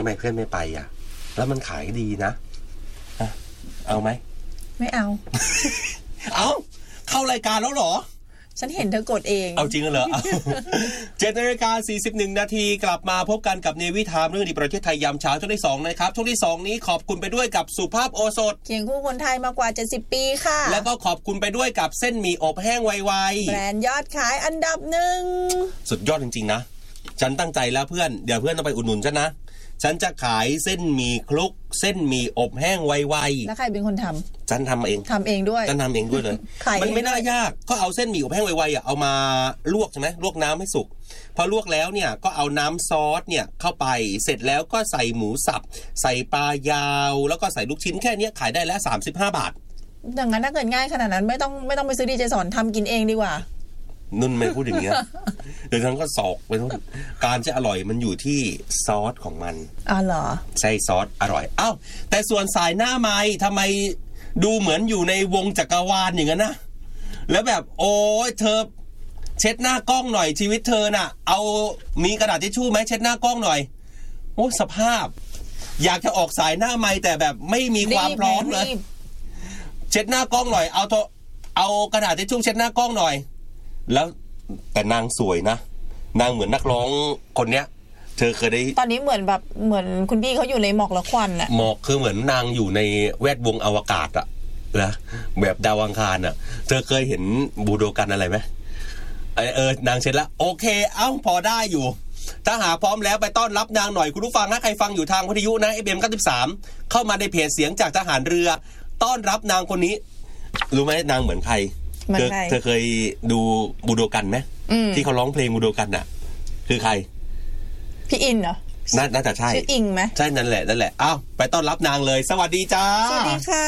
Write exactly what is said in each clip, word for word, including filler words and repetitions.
ไมเพื่อนไม่ไปอ่ะแล้วมันขายดีนะเอาไหมไม่เอาเอาเข้ารายการแล้วเหรอฉันเห็นเธอกดเองเอาจริงเหรอ เจ็ดนาฬิกาสี่สิบเอ็ดนาทีกลับมาพบกันกับเนวิทามเรื่องดีประเทศไทยยามเช้าช่วงที่สองนะครับช่วงที่สองนี้ขอบคุณไปด้วยกับสุภาพโอสถเคียงคู่คนไทยมากว่าเจ็ดสิบปีค่ะแล้วก็ขอบคุณไปด้วยกับเส้นหมี่อบแห้งไวๆแบรนด์ยอดขายอันดับหนึ่งสุดยอดจริงๆนะฉันตั้งใจแล้วเพื่อนเดี๋ยวเพื่อนต้องไปอุดหนุนฉันนะฉันจะขายเส้นหมี่คลุกเส้นหมี่อบแห้งไวๆแล้วใครเป็นคนทำฉันทำเองทำเองด้วยฉันทำเองด้วยเลย มันไม่น่ายากก็เอาเส้นหมี่อบแห้งไวๆอ่ะเอามาลวกใช่ไหมลวกน้ำให้สุกพอลวกแล้วเนี่ยก็เอาน้ำซอสเนี่ยเข้าไปเสร็จแล้วก็ใส่หมูสับใส่ปลายาวแล้วก็ใส่ลูกชิ้นแค่นี้ขายได้แล้วสามสิบห้าบาทดังนั้นถ้าเกิดง่ายขนาดนั้นไม่ต้องไม่ต้องไปซื้อดีเจสอนทำกินเองดีกว่านุ่นไม่พูดอย่างเงี้ยเดี๋ยวฉันก็สอกไปทุกการจะอร่อยมันอยู่ที่ซอสของมันอ๋อเหรอใช่ซอสอร่อยเอ้าแต่ส่วนสายหน้าไม้ทำไมดูเหมือนอยู่ในวงจักรวาลอย่างนั้นนะแล้วแบบโอ้ยเธอเช็ดหน้ากล้องหน่อยชีวิตเธอน่ะเอามีกระดาษทิชชู่ไหมเช็ดหน้ากล้องหน่อยโอ้สภาพอยากจะออกสายหน้าไม้แต่แบบไม่มีความพร้อมเลยเช็ดหน้ากล้องหน่อยเอาโทเอากระดาษทิชชู่เช็ดหน้ากล้องหน่อยแล้วแต่นางสวยนะนางเหมือนนักร้องคนเนี้ยเธอเคยได้ตอนนี้เหมือนแบบเหมือนคุณพี่เขาอยู่ในหมอกละควันน่ะหมอกคือเหมือนนางอยู่ในแวดวงอวกาศอะนะแบบดาวอังคารอะเธอเคยเห็นบูโดกันอะไรไหมเออนางเช็ดละโอเคเอ้าพอได้อยู่ถ้าหาพร้อมแล้วไปต้อนรับนางหน่อยคุณผู้ฟังนะใครฟังอยู่ทางวิทยุนะ เอฟ เอ็ม เก้าสิบสามเข้ามาในเพจเสียงจากทหารเรือต้อนรับนางคนนี้รู้ไหมนางเหมือนใครเธอเธอเคยดูบูโดกันไหมที่เขาร้องเพลงบูโดกันน่ะคือใครพี่อินเหรอน่าน่าจะใช่ชื่ออิงไหมใช่นั่นแหละนั่นแหละอ้าวไปต้อนรับนางเลยสวัสดีจ้าสวัสดีค่ะ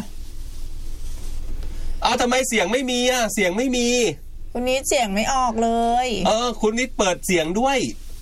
อ้าวทำไมเสียงไม่มีอ่ะเสียงไม่มีคุณนิดเสียงไม่ออกเลยเออคุณนิดเปิดเสียงด้วย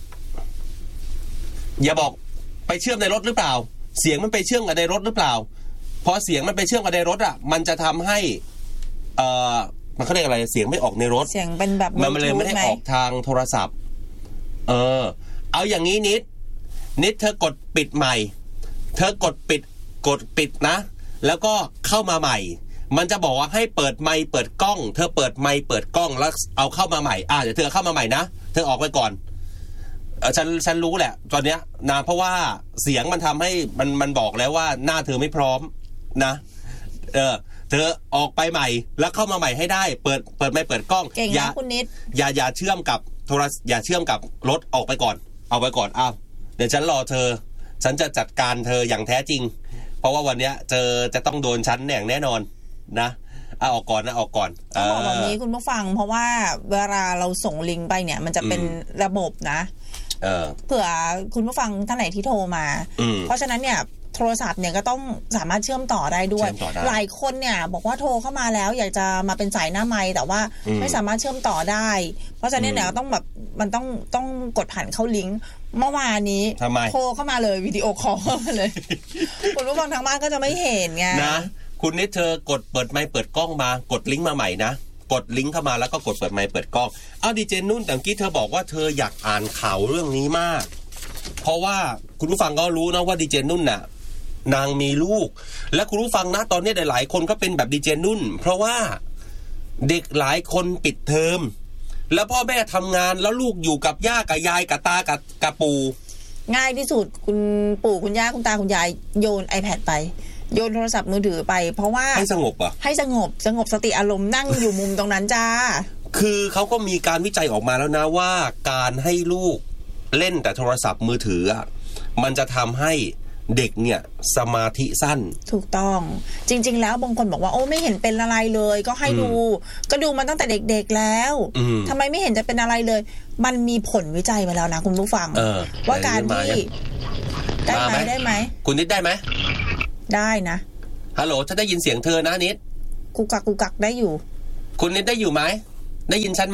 อย่าบอกไปเชื่อมในรถหรือเปล่าเสียงมันไปเชื่อมกับในรถหรือเปล่าพอเสียงมันไปเชื่อมกับในรถอ่ะมันจะทำให้เอ่อมันเขาเรียกอะไรเสียงไม่ออกในรถเสียงเป็นแบบมันเลยไม่ได้ออกทางโทรศัพท์เออเอาอย่างนี้นิดนิดเธอกดปิดใหม่เธอกดปิดกดปิดนะแล้วก็เข้ามาใหม่มันจะบอกว่าให้เปิดไมค์เปิดกล้องเธอเปิดไมค์เปิดกล้องแล้วเอาเข้ามาใหม่อ่ะเดี๋ยวเธอเข้ามาใหม่นะเธอออกไปก่อนเออฉันฉันรู้แหละตอนเนี้ยนะเพราะว่าเสียงมันทำให้มันมันบอกแล้วว่าหน้าเธอไม่พร้อมนะเออเธอออกไปใหม่แล้วเข้ามาใหม่ให้ได้เปิดเปิดไม่เปิดกล้องอย่าคุณนิดอย่าอย่าเชื่อมกับโทรอย่าเชื่อมกับรถออกไปก่อนเอาไปก่อนอ้าวเดี๋ยวฉันรอเธอฉันจะจัดการเธออย่างแท้จริงเพราะว่าวันเนี้ยเธอจะต้องโดนฉันอย่างแน่นอนนะเอาออกก่อนนะออกก่อนต้องบอกแบบนี้คุณผู้ฟังเพราะว่าเวลาเราส่งลิงก์ไปเนี่ยมันจะเป็นระบบนะเออเผื่อคุณผู้ฟังท่านไหนที่โทรมาเพราะฉะนั้นเนี่ยโทรศัพท์เนี่ยก็ต้องสามารถเชื่อมต่อได้ด้วยหลายคนเนี่ยบอกว่าโทรเข้ามาแล้วอยากจะมาเป็นสายหน้าไมค์แต่ว่าไม่สามารถเชื่อมต่อได้เพราะฉะนั้นเนี่ยต้องแบบมันต้องต้องกดผ่านเข้าลิงก์เมื่อวานนี้โทรเข้ามาเลยวิดีโอคอลเข้ามาเลยคุณผู้ฟังทางบ้านก็จะไม่เห็นไงนะคุณนิดเธอกดเปิดไมค์เปิดกล้องมากดลิงก์มาใหม่นะกดลิงก์เข้ามาแล้วก็กดเปิดไมค์เปิดกล้องอ้าวดีเจนุ่นแต่เมื่อกี้เธอบอกว่าเธออยากอ่านข่าวเรื่องนี้มากเพราะว่าคุณผู้ฟังก็รู้นะว่าดีเจนุ่นน่ะนางมีลูกและคุณผู้ฟังนะตอนนี้หลายๆคนก็เป็นแบบดีเจนุ่นเพราะว่าเด็กหลายคนปิดเทอมแล้วพ่อแม่ทำงานแล้วลูกอยู่กับย่ากับยายกับตากับกับปู่ง่ายที่สุดคุณปู่คุณย่าคุณตาคุณยายโยน iPad ไปโยนโทรศัพท์มือถือไปเพราะว่าให้สงบอ่ะให้สงบสงบสติอารมณ์นั่งอยู่มุมตรงนั้นจ้าคือเขาก็มีการวิจัยออกมาแล้วนะว่าการให้ลูกเล่นแต่โทรศัพท์มือถืออ่ะมันจะทำให้เด็กเนี่ยสมาธิสั้นถูกต้องจริงๆแล้วบางคนบอกว่าโอ้ไม่เห็นเป็นอะไรเลยก็ให้ดูก็ดูมันตั้งแต่เด็กๆแล้วทำไมไม่เห็นจะเป็นอะไรเลยมันมีผลวิจัยมาแล้วนะคุณผู้ฟังว่าการที่ได้ไหมได้ไหมคุณนิดได้ไหมได้นะฮัลโหลถ้าได้ยินเสียงเธอนะนิดกูกักกูกักได้อยู่คุณนิดได้อยู่ไหมได้ยินฉันไหม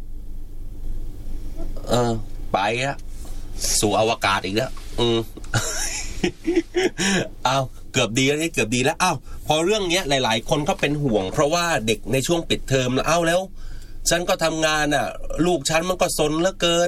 เออไปแล้วสู่อวกาศอีกแล้วอืมอ้าวเกือบดีแล้วนี่เกือบดีแล้วอ้าวพอเรื่องเนี้ยหลายๆคนก็เป็นห่วงเพราะว่าเด็กในช่วงปิดเทอมแล้วอ้าวแล้วฉันก็ทำงานอ่ะลูกฉันมันก็ซนเหลือเกิน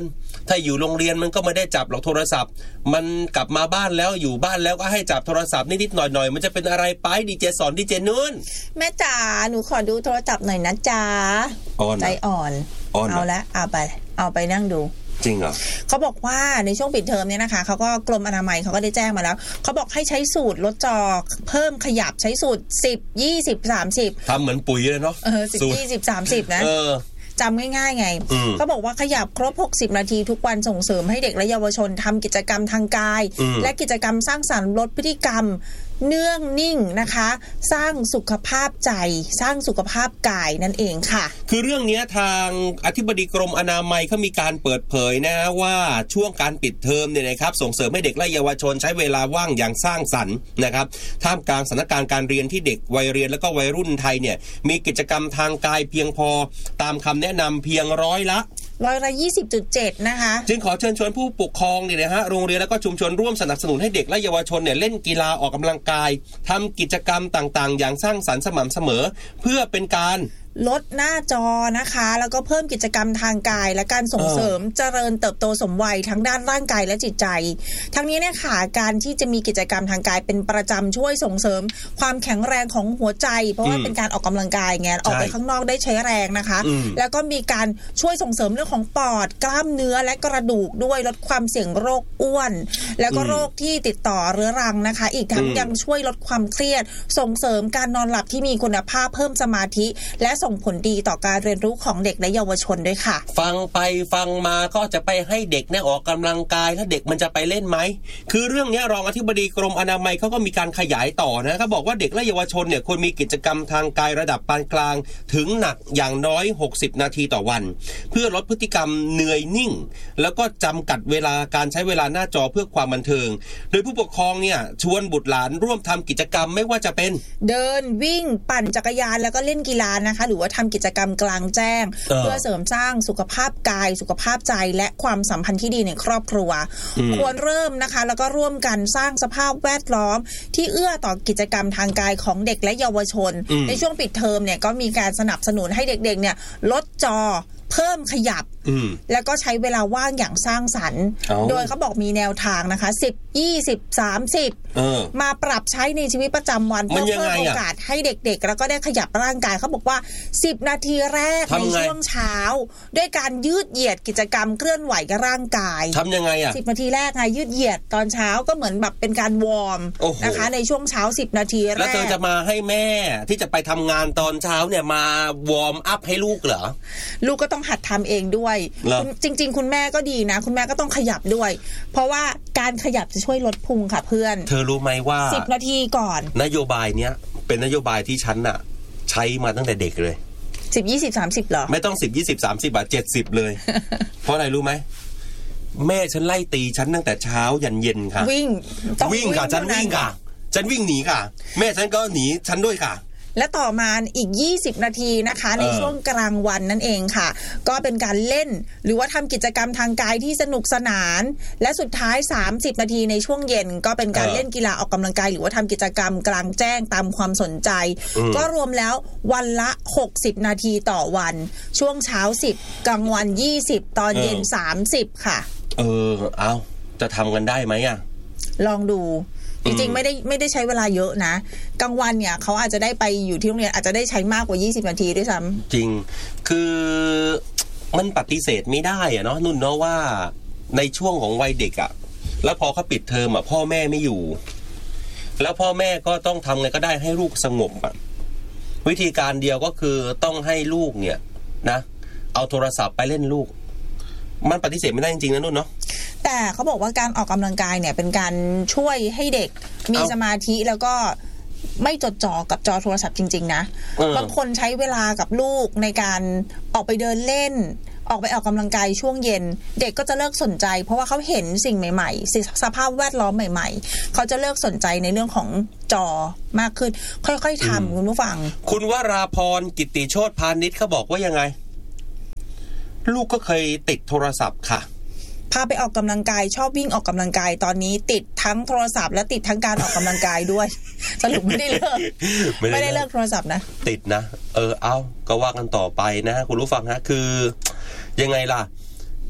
ถ้าอยู่โรงเรียนมันก็ไม่ได้จับหรอกโทรศัพท์มันกลับมาบ้านแล้วอยู่บ้านแล้วก็ให้จับโทรศัพท์นิดๆหน่อยๆมันจะเป็นอะไรไปดีเจสอนดีเจนุ่นแม่จ๋าหนูขอดูโทรศัพท์หน่อยนะจ๊ะใจอ่อนเอาละเอาไปเอาไปนั่งดูจริงเหรอเขาบอกว่าในช่วงปิดเทอมเนี่ยนะคะเขาก็กรมอนามัยเขาก็ได้แจ้งมาแล้วเขาบอกให้ใช้สูตรลดจอเพิ่มขยับใช้สูตรสิบ ยี่สิบ สามสิบทำเหมือนปุ๋ยเลยเนาะเออสิบ ยี่สิบ สามสิบนะเออจำง่ายๆไงเขาบอกว่าขยับครบหกสิบนาทีทุกวันส่งเสริมให้เด็กและเยาวชนทำกิจกรรมทางกายและกิจกรรมสร้างสรรค์ลดพฤติกรรมเนื่องนิ่งนะคะสร้างสุขภาพใจสร้างสุขภาพกายนั่นเองค่ะคือเรื่องนี้ทางอธิบดีกรมอนามัยเขามีการเปิดเผยนะว่าช่วงการปิดเทอมเนี่ยนะครับส่งเสริมให้เด็กและเยาวชนใช้เวลาว่างอย่างสร้างสรรค์นะครับท่ามกลางสถานการณ์การเรียนที่เด็กวัยเรียนและก็วัยรุ่นไทยเนี่ยมีกิจกรรมทางกายเพียงพอตามคำแนะนำเพียงร้อยละร้อยละ ยี่สิบจุดเจ็ด นะคะจึงขอเชิญชวนผู้ปกครองเนี่ยนะฮะโรงเรียนและก็ชุมชนร่วมสนับสนุนให้เด็กและเยาวชนเนี่ยเล่นกีฬาออกกำลังกายทำกิจกรรมต่างๆอย่างสร้างสรรค์สม่ำเสมอเพื่อเป็นการลดหน้าจอนะคะแล้วก็เพิ่มกิจกรรมทางกายและการส่งเสริมเจริญเติบโตสมวัยทั้งด้านร่างกายและจิตใจทั้งนี้เนี่ยค่ะการที่จะมีกิจกรรมทางกายเป็นประจำช่วยส่งเสริมความแข็งแรงของหัวใจเพราะว่าเป็นการออกกำลังกายไงออกไปข้างนอกได้ใช้แรงนะคะแล้วก็มีการช่วยส่งเสริมเรื่องของปอดกล้ามเนื้อและกระดูกด้วยลดความเสี่ยงโรคอ้วนแล้วก็โรคที่ติดต่อเรื้อรังนะคะอีกทั้งยังช่วยลดความเครียดส่งเสริมการนอนหลับที่มีคุณภาพเพิ่มสมาธิและส่งผลดีต่อการเรียนรู้ของเด็กและเยาวชนด้วยค่ะฟังไปฟังมาก็จะไปให้เด็กเนี่ยออกกำลังกายแล้วเด็กมันจะไปเล่นไหมคือเรื่องนี้รองอธิบดีกรมอนามัยเขาก็มีการขยายต่อนะเขาบอกว่าเด็กและเยาวชนเนี่ยควรมีกิจกรรมทางกายระดับปานกลางถึงหนักอย่างน้อยหกสิบนาทีต่อวันเพื่อลดพฤติกรรมเหนื่อยนิ่งแล้วก็จำกัดเวลาการใช้เวลาหน้าจอเพื่อความบันเทิงโดยผู้ปกครองเนี่ยชวนบุตรหลานร่วมทำกิจกรรมไม่ว่าจะเป็นเดินวิ่งปั่นจักรยานแล้วก็เล่นกีฬานะคะหรือว่าทำกิจกรรมกลางแจ้งเพื่อเสริมสร้างสุขภาพกายสุขภาพใจและความสัมพันธ์ที่ดีในครอบครัวควรเริ่มนะคะแล้วก็ร่วมกันสร้างสภาพแวดล้อมที่เอื้อต่อกิจกรรมทางกายของเด็กและเยาวชนในช่วงปิดเทอมเนี่ยก็มีการสนับสนุนให้เด็กๆเนี่ยลดจอเพิ่มขยับแล้วก็ใช้เวลาว่างอย่างสร้างสรรค์โดยเขาบอกมีแนวทางนะคะสิบ ยี่สิบ สามสิบมาปรับใช้ในชีวิตประจำวันเพื่อเพิ่มโอกาสให้เด็กๆแล้วก็ได้ขยับร่างกายเขาบอกว่าสิบนาทีแรกในช่วงเช้าด้วยการยืดเหยียดกิจกรรมเคลื่อนไหวกับร่างกายทำยังไงอ่ะสิบนาทีแรกไงยืดเหยียดตอนเช้าก็เหมือนแบบเป็นการวอร์มนะคะในช่วงเช้าสิบนาทีแรกแล้วเธอจะมาให้แม่ที่จะไปทำงานตอนเช้าเนี่ยมาวอร์มอัพให้ลูกเหรอลูกก็ต้องหัดทำเองด้วยจริงๆคุณแม่ก็ดีนะคุณแม่ก็ต้องขยับด้วยเพราะว่าการขยับจะช่วยลดพุงค่ะเพื่อนเธอรู้ไหมว่าสิบนาทีก่อนนโยบายเนี้ยเป็นนโยบายที่ฉันน่ะใช้มาตั้งแต่เด็กเลยสิบ ยี่สิบ สามสิบเหรอไม่ต้องสิบ ยี่สิบ สามสิบอ่ะเจ็ดสิบเลย เพราะอะไรรู้ไหมแม่ฉันไล่ตีฉันตั้งแต่เช้ายันเย็นค่ะวิ่งวิ่งค่ะฉันวิ่งค่ะฉันวิ่งหนีค่ะแม่ฉันก็หนีฉันด้วยค่ะและต่อมาอีกยี่สิบนาทีนะคะในช่วงกลางวันนั่นเองค่ะก็เป็นการเล่นหรือว่าทำกิจกรรมทางกายที่สนุกสนานและสุดท้ายสามสิบนาทีในช่วงเย็นก็เป็นการเล่นกีฬาออกกำลังกายหรือว่าทำกิจกรรมกลางแจ้งตามความสนใจก็รวมแล้ววันละหกสิบนาทีต่อวันช่วงเช้าสิบกลางวันยี่สิบตอนเย็นสามสิบค่ะเออเอาจะทำกันได้ไหมอ่ะลองดูจริงๆไม่ได้ไม่ได้ใช้เวลาเยอะนะกลางวันเนี่ยเขาอาจจะได้ไปอยู่ที่โรงเรียนอาจจะได้ใช้มากกว่ายี่สิบนาทีด้วยซ้ำจริงคือมันปฏิเสธไม่ได้อะเนาะนุ่นเนาะว่าในช่วงของวัยเด็กอะแล้วพอเขาปิดเทอมอะพ่อแม่ไม่อยู่แล้วพ่อแม่ก็ต้องทำไงก็ได้ให้ลูกสงบอะวิธีการเดียวก็คือต้องให้ลูกเนี่ยนะเอาโทรศัพท์ไปเล่นลูกมันปฏิเสธไม่ได้จริงๆนะนุ่นเนาะแต่เขาบอกว่าการออกกำลังกายเนี่ยเป็นการช่วยให้เด็กมีสมาธิแล้วก็ไม่จดจ่อกับจอโทรศัพท์จริงๆนะบางคนใช้เวลากับลูกในการออกไปเดินเล่นออกไปออกกำลังกายช่วงเย็นเด็กก็จะเลิกสนใจเพราะว่าเขาเห็นสิ่งใหม่ๆสภาพแวดล้อมใหม่ๆเขาจะเลิกสนใจในเรื่องของจอมากขึ้นค่อยๆทำคุณผู้ฟังคุณวราพรกิตติโชติพานิชเขาบอกว่ายังไงลูกก็เคยติดโทรศัพท์ค่ะพาไปออกกำลังกายชอบวิ่งออกกำลังกายตอนนี้ติดทั้งโทรศัพท์และติดทั้งการออกกำลังกายด้วยสรุปไม่ได้เลิกไม่ได้เลิกโทรศัพท์นะติดนะเออเอาก็ว่ากันต่อไปนะคุณผู้ฟังฮะคือยังไงล่ะ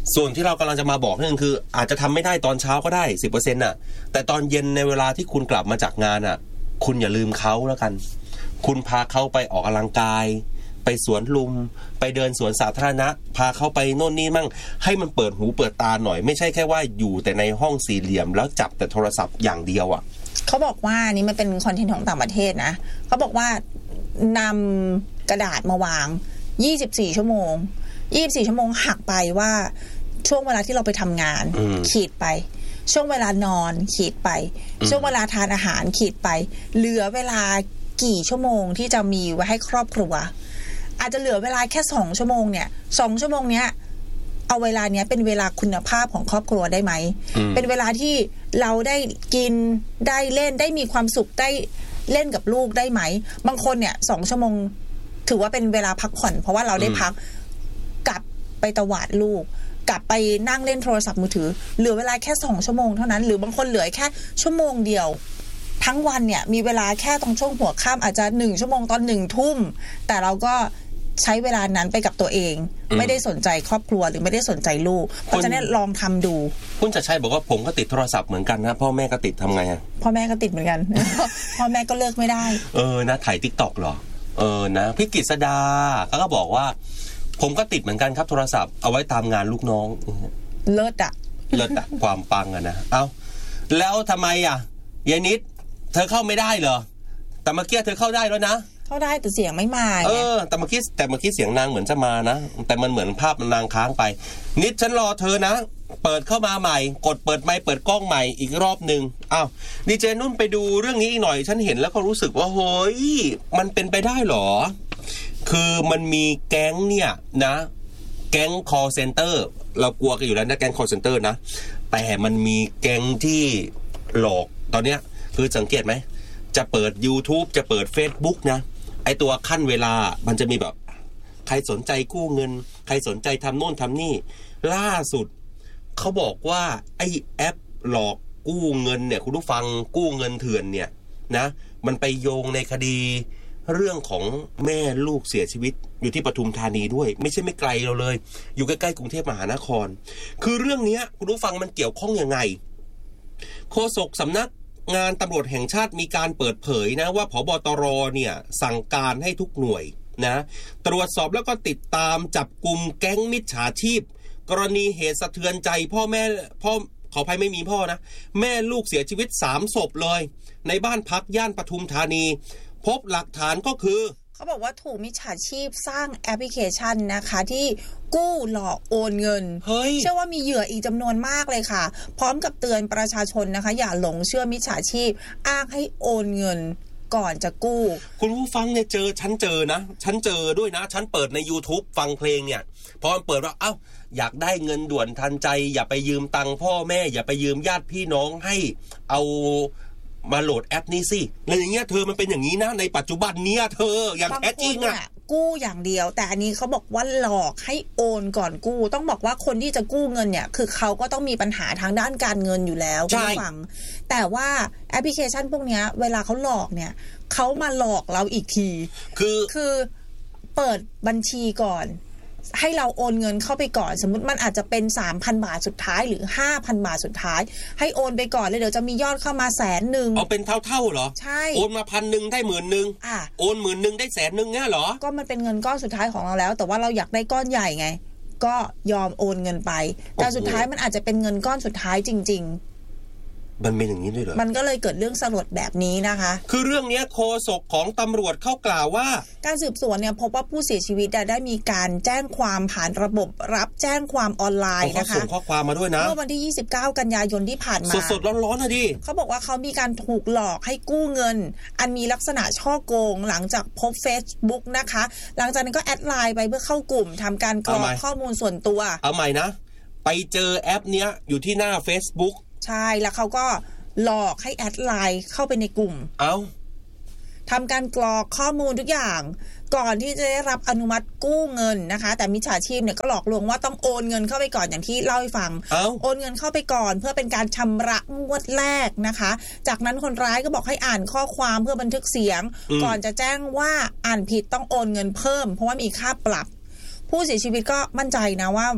ส่วนที่เรากำลังจะมาบอกนั่นคืออาจจะทำไม่ได้ตอนเช้าก็ได้ สิบเปอร์เซ็นต์ น่ะแต่ตอนเย็นในเวลาที่คุณกลับมาจากงานอ่ะคุณอย่าลืมเขาแล้วกันคุณพาเขาไปออกกำลังกายไปสวนลุมไปเดินสวนสาธารณะพาเขาไปโน่นนี่มั่งให้มันเปิดหูเปิดตาหน่อยไม่ใช่แค่ว่าอยู่แต่ในห้องสี่เหลี่ยมแล้วจับแต่โทรศัพท์อย่างเดียวอ่ะเขาบอกว่านี่มันเป็นคอนเทนต์ของต่างประเทศนะเขาบอกว่านำกระดาษมาวางยี่สิบสี่ชั่วโมงยี่สิบสี่ชั่วโมงหักไปว่าช่วงเวลาที่เราไปทำงานขีดไปช่วงเวลานอนขีดไปช่วงเวลาทานอาหารขีดไปเหลือเวลากี่ชั่วโมงที่จะมีไว้ให้ครอบครัวอาจจะเหลือเวลาแค่สองชั่วโมงเนี่ยสองชั่วโมงเนี้ยเอาเวลาเนี้ยเป็นเวลาคุณภาพของครอบครัวได้ไหมเป็นเวลาที่เราได้กินได้เล่นได้มีความสุขได้เล่นกับลูกได้ไหมบางคนเนี่ยสองชั่วโมงถือว่าเป็นเวลาพักผ่อนเพราะว่าเราได้พักกลับไปตวาดลูกกลับไปนั่งเล่นโทรศัพท์มือถือเหลือเวลาแค่สองชั่วโมงเท่านั้นหรือบางคนเหลือแค่ชั่วโมงเดียวทั้งวันเนี่ยมีเวลาแค่ตรงช่วงหัวค่ำอาจจะหนึ่งชั่วโมงตอนหนึ่งทุ่มแต่เราก็ใช้เวลานั้นไปกับตัวเองไม่ได้สนใจครอบครัวหรือไม่ได้สนใจลูกเพราะฉะนั้นลองทำดูคุณจะใช่บอกว่าผมก็ติดโทรศัพท์เหมือนกันนะพ่อแม่ก็ติดทำไงอ่ะพ่อแม่ก็ติดเหมือนกัน พ่อแม่ก็เลิกไม่ได้เออนะถ่าย TikTok เหรอเออนะพี่กฤษดาเขาก็บอกว่าผมก็ติดเหมือนกันครับโทรศัพท์เอาไว้ตามงานลูกน้องเลิศอ่ะเลิศอ่ะความปังอ่ะนะเอ้าแล้วทำไมอ่ะยายนิดเธอเข้าไม่ได้เหรอแต่เมื่อกี้เธอเข้าได้แล้วนะเข้าได้แต่เสียงไม่มาเออแต่เมื่อกี้แต่เมื่อกี้เสียงนางเหมือนจะมานะแต่มันเหมือนภาพมันนางค้างไปนิดฉันรอเธอนะเปิดเข้ามาใหม่กดเปิดไมค์เปิดกล้องใหม่อีกรอบนึงอ้าวดีเจนุ่นไปดูเรื่องนี้อีกหน่อยฉันเห็นแล้วก็รู้สึกว่าเฮ้ยมันเป็นไปได้หรอคือมันมีแก๊งเนี่ยนะแก๊ง call center เรากลัวกันอยู่แล้วนะแก๊ง call center นะแต่มันมีแก๊งที่หลอกตอนเนี้ยคือสังเกตไหมจะเปิด YouTube จะเปิด Facebook นะไอตัวขั้นเวลามันจะมีแบบใครสนใจกู้เงินใครสนใจทำโน่นทำนี่ล่าสุดเขาบอกว่าไอแอปหลอกกู้เงินเนี่ยคุณผู้ฟังกู้เงินเถื่อนเนี่ยนะมันไปโยงในคดีเรื่องของแม่ลูกเสียชีวิตอยู่ที่ปทุมธานีด้วยไม่ใช่ไม่ไกลเราเลยอยู่ใกล้ๆกรุงเทพมหานครคือเรื่องนี้คุณผู้ฟังมันเกี่ยวข้องยังไงโฆษกสำนักงานตำรวจแห่งชาติมีการเปิดเผยนะว่าผบตรเนี่ยสั่งการให้ทุกหน่วยนะตรวจสอบแล้วก็ติดตามจับกุมแก๊งมิจฉาชีพกรณีเหตุสะเทือนใจพ่อแม่พ่อขออภัยไม่มีพ่อนะแม่ลูกเสียชีวิตสามศพเลยในบ้านพักย่านปทุมธานีพบหลักฐานก็คือเขาบอกว่าถูกมิจฉาชีพสร้างแอปพลิเคชันนะคะที่กู้หลอกโอนเงินเชื่อว่ามีเหยื่ออีกจำนวนมากเลยค่ะพร้อมกับเตือนประชาชนนะคะอย่าหลงเชื่อมิจฉาชีพอ้างให้โอนเงินก่อนจะกู้คุณผู้ฟังเนี่ยเจอฉันเจอนะฉันเจอด้วยนะฉันเปิดใน YouTube ฟังเพลงเนี่ยพอมันเปิดว่าเอ้าอยากได้เงินด่วนทันใจอย่าไปยืมตังค์พ่อแม่อย่าไปยืมญาติพี่น้องให้เอามาโหลดแอปนี้สิอะไรอย่างเงี้ยเธอมันเป็นอย่างนี้นะในปัจจุบันเนี้ยเธออย่างแท้จริงอ่ะกู้อย่างเดียวแต่อันนี้เขาบอกว่าหลอกให้โอนก่อนกู้ต้องบอกว่าคนที่จะกู้เงินเนี่ยคือเขาก็ต้องมีปัญหาทางด้านการเงินอยู่แล้วคุณผู้ฟังแต่ว่าแอปพลิเคชันพวกนี้เวลาเขาหลอกเนี่ยเขามาหลอกเราอีกทีคือคือเปิดบัญชีก่อนให้เราโอนเงินเข้าไปก่อนสมมุติมันอาจจะเป็น สามพัน บาทสุดท้ายหรือ ห้าพัน บาทสุดท้ายให้โอนไปก่อนเลยเดี๋ยวจะมียอดเข้ามาแสนนึงเอาเป็นเท่าๆเหรอใช่โอนมาพันนึงได้หมื่นนึงอ่ะโอนหมื่นนึงได้แสนนึงเนี่ยเหรอก็มันเป็นเงินก้อนสุดท้ายของเราแล้วแต่ว่าเราอยากได้ก้อนใหญ่ไงก็ยอมโอนเงินไปแต่สุดท้ายมันอาจจะเป็นเงินก้อนสุดท้ายจริงๆมันเป็นอย่างนี้เลยเหรอมันก็เลยเกิดเรื่องสลดแบบนี้นะคะคือเรื่องนี้โฆษกของตำรวจเข้ากล่าวว่าการสืบสวนเนี่ยพบว่าผู้เสียชีวิตได้มีการแจ้งความผ่านระบบรับแจ้งความออนไลน์นะคะเขาส่งข้อความมาด้วยนะเมื่อวันที่ยี่สิบเก้ากันยายนที่ผ่านมาสดๆร้อนๆนะดิเขาบอกว่าเขามีการถูกหลอกให้กู้เงินอันมีลักษณะช่อโกงหลังจากพบ Facebook นะคะหลังจากนั้นก็แอดไลน์ไปเพื่อเข้ากลุ่มทำการกรอกข้อมูลส่วนตัวเอาใหม่นะไปเจอแอปเนี้ยอยู่ที่หน้า Facebook ใช่แล้วเขาก็หลอกให้แอดไลน์เข้าไปในกลุ่มเอาทำการกรอกข้อมูลทุกอย่างก่อนที่จะได้รับอนุมัติกู้เงินนะคะแต่มิจฉาชีพเนี่ยก็หลอกลวงว่าต้องโอนเงินเข้าไปก่อนอย่างที่เล่าให้ฟังโอนเงินเข้าไปก่อนเพื่อเป็นการชำระงวดแรกนะคะจากนั้นคนร้ายก็บอกให้อ่านข้อความเพื่อบันทึกเสียงก่อนจะแจ้งว่าอ่านผิดต้องโอนเงินเพิ่มเพราะว่ามีค่าปรับผู้เสียชีวิตก็มั่นใจนะว่าเ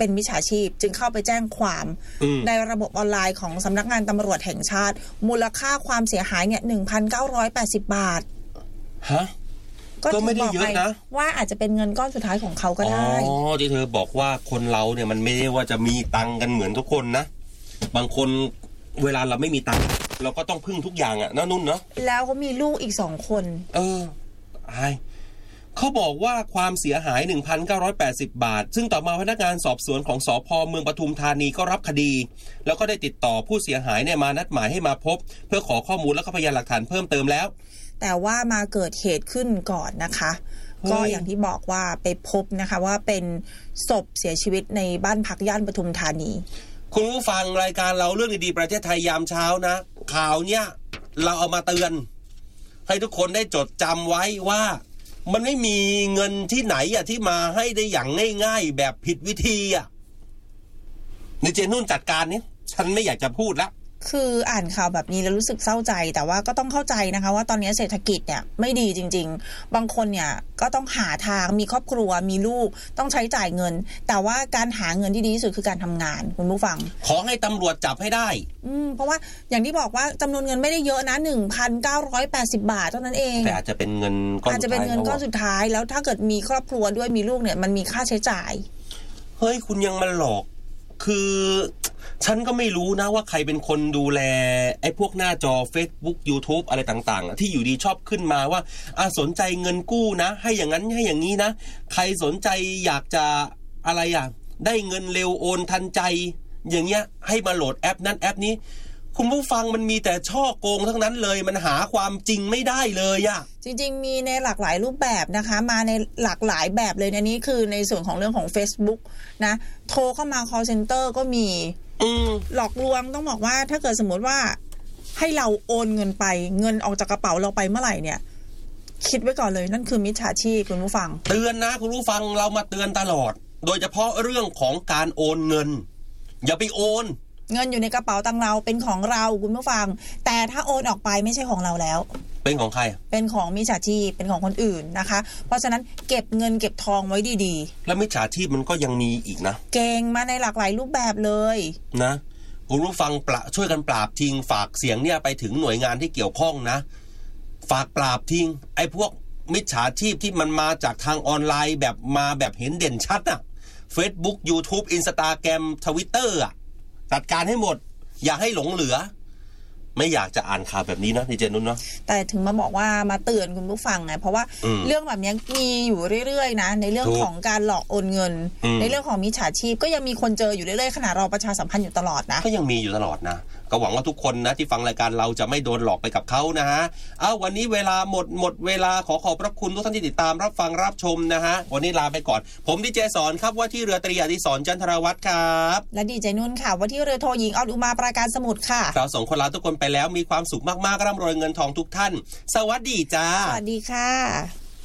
เป็นมิจฉาชีพจึงเข้าไปแจ้งความในระบบออนไลน์ของสำนักงานตำรวจแห่งชาติมูลค่าความเสียหายเนี่ย หนึ่งพันเก้าร้อยแปดสิบ บาทฮะก็ไม่ได้เยอะนะว่าอาจจะเป็นเงินก้อนสุดท้ายของเขาก็ได้อ๋อที่เธอบอกว่าคนเราเนี่ยมันไม่ได้ว่าจะมีตังค์กันเหมือนทุกคนนะบางคนเวลาเราไม่มีตังค์เราก็ต้องพึ่งทุกอย่างอะนะนุ่นเนาะแล้วเขามีลูกอีกสองคนเออไอเขาบอกว่าความเสียหาย หนึ่งพันเก้าร้อยแปดสิบ บาทซึ่งต่อมาพนักงานสอบสวนของสภ.เมืองปทุมธานีก็รับคดีแล้วก็ได้ติดต่อผู้เสียหายเนี่ยมานัดหมายให้มาพบเพื่อขอข้อมูลและก็พยานหลักฐานเพิ่มเติมแล้วแต่ว่ามาเกิดเหตุขึ้นก่อนนะคะก็อย่างที่บอกว่าไปพบนะคะว่าเป็นศพเสียชีวิตในบ้านพักย่านปทุมธานีคุณผู้ฟังรายการเราเรื่องดีๆประเทศไทยยามเช้านะข่าวเนี้ยเราเอามาเตือนให้ทุกคนได้จดจำไว้ว่ามันไม่มีเงินที่ไหนอ่ะที่มาให้ได้อย่างง่ายๆแบบผิดวิธีอ่ะในเจนุ่นจัดการนี้ฉันไม่อยากจะพูดละคืออ่านข่าวแบบนี้แล้วรู้สึกเศร้าใจแต่ว่าก็ต้องเข้าใจนะคะว่าตอนนี้เศรษฐกิจเนี่ยไม่ดีจริงๆบางคนเนี่ยก็ต้องหาทางมีครอบครัวมีลูกต้องใช้จ่ายเงินแต่ว่าการหาเงินที่ดีที่สุดคือการทำงานคุณผู้ฟังขอให้ตำรวจจับให้ได้อืมเพราะว่าอย่างที่บอกว่าจำนวนเงินไม่ได้เยอะนะ หนึ่งพันเก้าร้อยแปดสิบ บาทเท่านั้นเองแต่อาจจะเป็นเงินก้อนอาจจะเป็นเงินก้อนสุดท้ายแล้วถ้าเกิดมีครอบครัวด้วยมีลูกเนี่ยมันมีค่าใช้จ่ายเฮ้ยคุณยังมาหลอกคือฉันก็ไม่รู้นะว่าใครเป็นคนดูแลไอ้พวกหน้าจอ Facebook YouTube อะไรต่างๆที่อยู่ดีชอบขึ้นมาว่าอ่ะสนใจเงินกู้นะให้อย่างนั้นให้อย่างนี้นะใครสนใจอยากจะอะไรอ่ะได้เงินเร็วโอนทันใจอย่างเงี้ยให้มาโหลดแอปนั้นแอปนี้คุณผู้ฟังมันมีแต่ช่อโกงทั้งนั้นเลยมันหาความจริงไม่ได้เลยอะจริงๆมีในหลากหลายรูปแบบนะคะมาในหลากหลายแบบเลยนะนี่คือในส่วนของเรื่องของ Facebook นะโทรเข้ามา call center ก็มีหลอกลวงต้องบอกว่าถ้าเกิดสมมติว่าให้เราโอนเงินไปเงินออกจากกระเป๋าเราไปเมื่อไหร่เนี่ยคิดไว้ก่อนเลยนั่นคือมิจฉาชีพคุณผู้ฟังเตือนนะคุณผู้ฟังเรามาเตือนตลอดโดยเฉพาะเรื่องของการโอนเงินอย่าไปโอนเงินอยู่ในกระเป๋าตังเราเป็นของเราคุณผู้ฟังแต่ถ้าโอนออกไปไม่ใช่ของเราแล้วเป็นของใครเป็นของมิจฉาชีพเป็นของคนอื่นนะคะเพราะฉะนั้นเก็บเงินเก็บทองไว้ดีๆแล้วมิจฉาชีพมันก็ยังมีอีกนะเก่งมาในหลากหลายรูปแบบเลยนะคุณผู้ฟังปะช่วยกันปราบทิ้งฝากเสียงเนี่ยไปถึงหน่วยงานที่เกี่ยวข้องนะฝากปราบทิ้งไอ้พวกมิจฉาชีพที่มันมาจากทางออนไลน์แบบมาแบบเห็นเด่นชัดอะ Facebook YouTube Instagram Twitter อะจัดการให้หมดอย่าให้หลงเหลือไม่อยากจะอ่านข่าวแบบนี้นะนี่เจนุ่นเนาะแต่ถึงมาบอกว่ามาเตือนคุณผู้ฟังไงเพราะว่าเรื่องแบบนี้มีอยู่เรื่อยๆนะในเรื่องของการหลอกโอนเงินในเรื่องของมิจฉาชีพก็ยังมีคนเจออยู่เรื่อยๆขนาดเราประชาสัมพันธ์อยู่ตลอดนะก็ยังมีอยู่ตลอดนะก็หวังว่าทุกคนนะที่ฟังรายการเราจะไม่โดนหลอกไปกับเขานะฮะเอาวันนี้เวลาหมดหมดเวลาขอขอบพระคุณทุกท่านที่ติดตามรับฟังรับชมนะฮะวันนี้ลาไปก่อนผมดีเจสอนครับว่าที่เรือตรีอดิศรจันทรวัฒน์ครับและดีเจนุ่นค่ะว่าที่เรือโทหญิงออนอุมาปราการสมุทรค่ะเราสองคนลาทุกคนไปแล้วมีความสุขมากๆร่ำรวยเงินทองทุกท่านสวัสดีจ้าสวัสดีค่ะ